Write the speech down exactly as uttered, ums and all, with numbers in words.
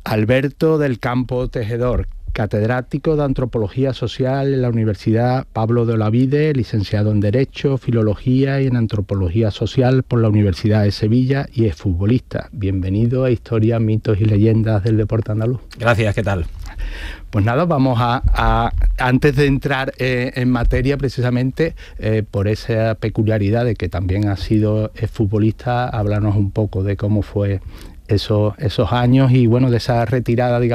Alberto del Campo Tejedor, catedrático de Antropología Social en la Universidad Pablo de Olavide, licenciado en Derecho, Filología y en Antropología Social por la Universidad de Sevilla y es futbolista. Bienvenido a Historia, Mitos y Leyendas del Deporte Andaluz. Gracias, ¿qué tal? Pues nada, vamos a, a antes de entrar eh, en materia precisamente eh, por esa peculiaridad de que también ha sido eh, futbolista, háblanos un poco de cómo fue esos, esos años y bueno, de esa retirada, digamos,